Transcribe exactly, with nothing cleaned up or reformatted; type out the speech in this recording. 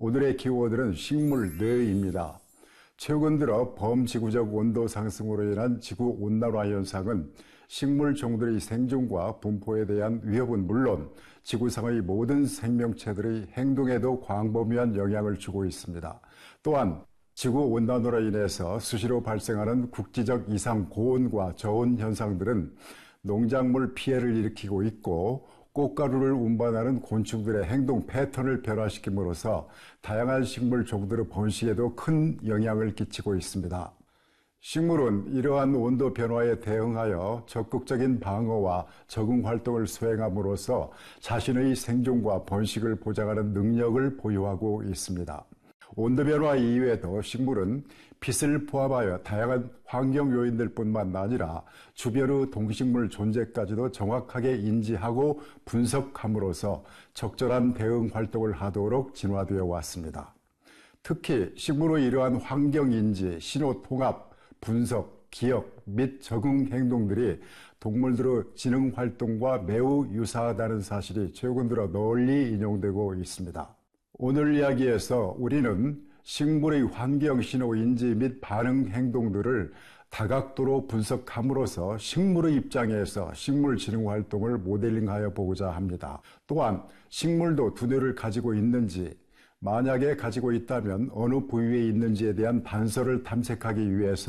오늘의 키워드는 식물 뇌입니다. 최근 들어 범지구적 온도 상승으로 인한 지구온난화 현상은 식물 종들의 생존과 분포에 대한 위협은 물론 지구상의 모든 생명체들의 행동에도 광범위한 영향을 주고 있습니다. 또한 지구온난화로 인해서 수시로 발생하는 국지적 이상 고온과 저온 현상들은 농작물 피해를 일으키고 있고 꽃가루를 운반하는 곤충들의 행동 패턴을 변화시킴으로써 다양한 식물 종들의 번식에도 큰 영향을 끼치고 있습니다. 식물은 이러한 온도 변화에 대응하여 적극적인 방어와 적응 활동을 수행함으로써 자신의 생존과 번식을 보장하는 능력을 보유하고 있습니다. 온도 변화 이외에도 식물은 빛을 포함하여 다양한 환경 요인들 뿐만 아니라 주변의 동식물 존재까지도 정확하게 인지하고 분석함으로써 적절한 대응 활동을 하도록 진화되어 왔습니다. 특히 식물의 이러한 환경 인지, 신호 통합, 분석, 기억 및 적응 행동들이 동물들의 지능 활동과 매우 유사하다는 사실이 최근 들어 널리 인용되고 있습니다. 오늘 이야기에서 우리는 식물의 환경 신호 인지 및 반응 행동들을 다각도로 분석함으로써 식물의 입장에서 식물 지능 활동을 모델링하여 보고자 합니다. 또한 식물도 두뇌를 가지고 있는지, 만약에 가지고 있다면 어느 부위에 있는지에 대한 단서를 탐색하기 위해서